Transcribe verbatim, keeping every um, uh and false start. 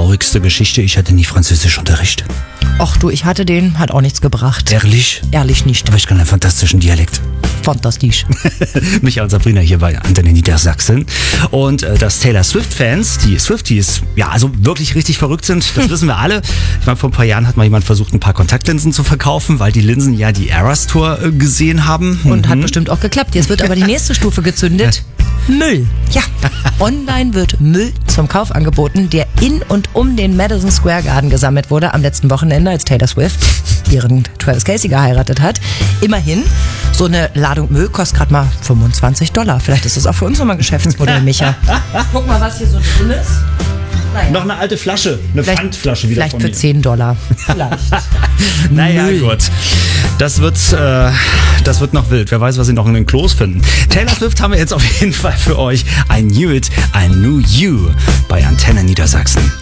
traurigste Geschichte, ich hatte nie Französischunterricht. Och du, ich hatte den, hat auch nichts gebracht. Ehrlich? Ehrlich nicht. Aber ich kann einen fantastischen Dialekt. Fantastisch. Michael und Sabrina hier bei Antenne Niedersachsen. Und äh, dass Taylor Swift-Fans, die Swifties, ja, also wirklich richtig verrückt sind, das wissen wir alle. Ich meine, vor ein paar Jahren hat mal jemand versucht, ein paar Kontaktlinsen zu verkaufen, weil die Linsen ja die Eras Tour äh, gesehen haben. Und mhm. hat bestimmt auch geklappt. Jetzt wird aber die nächste Stufe gezündet. Müll. Ja, online wird Müll zum Kauf angeboten, der in und um den Madison Square Garden gesammelt wurde am letzten Wochenende, als Taylor Swift ihren Travis Casey geheiratet hat. Immerhin, so eine Ladung Müll kostet gerade mal fünfundzwanzig Dollar. Vielleicht ist das auch für uns nochmal ein Geschäftsmodell, Micha. Guck mal, was hier so drin ist. Naja. Noch eine alte Flasche, eine Vielleicht, Pfandflasche wieder vielleicht von für mir. zehn Dollar. Vielleicht. Naja, Müll. gut. Das wird, äh, das wird noch wild. Wer weiß, was sie noch in den Klos finden. Taylor Swift haben wir jetzt auf jeden Fall für euch. I knew it, I knew you bei Antenne Niedersachsen.